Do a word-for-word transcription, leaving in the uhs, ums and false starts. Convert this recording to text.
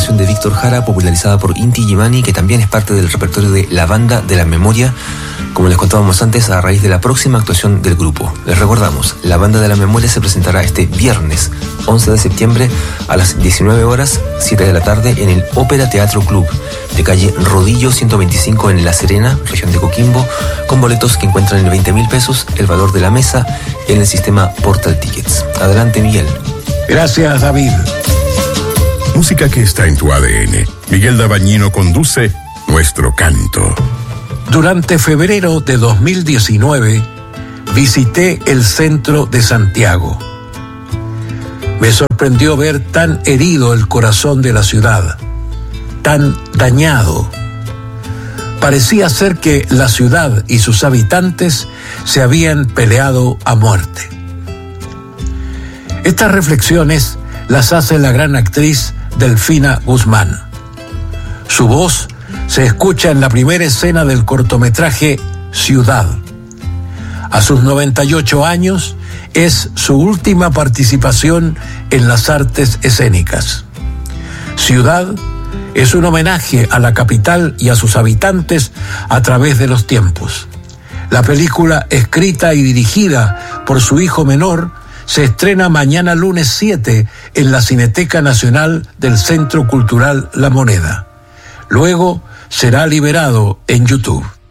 canción de Víctor Jara popularizada por Inti Illimani, que también es parte del repertorio de La Banda de la Memoria, como les contábamos antes, a raíz de la próxima actuación del grupo. Les recordamos, La Banda de la Memoria se presentará este viernes once de septiembre a las diecinueve horas, siete de la tarde, en el Ópera Teatro Club de calle Rodillo ciento veinticinco en La Serena, región de Coquimbo, con boletos que encuentran en veinte mil pesos, el valor de la mesa en el sistema Portal Tickets. Adelante, Miguel. Gracias, David. Música que está en tu A D N. Miguel Dabañino conduce Nuestro Canto. Durante febrero de dos mil diecinueve visité el centro de Santiago. Me sorprendió ver tan herido el corazón de la ciudad, tan dañado. Parecía ser que la ciudad y sus habitantes se habían peleado a muerte. Estas reflexiones las hace la gran actriz Delfina Guzmán. Su voz se escucha en la primera escena del cortometraje Ciudad. A sus noventa y ocho años es su última participación en las artes escénicas. Ciudad es un homenaje a la capital y a sus habitantes a través de los tiempos. La película, escrita y dirigida por su hijo menor, se estrena mañana lunes siete en la Cineteca Nacional del Centro Cultural La Moneda. Luego será liberado en YouTube.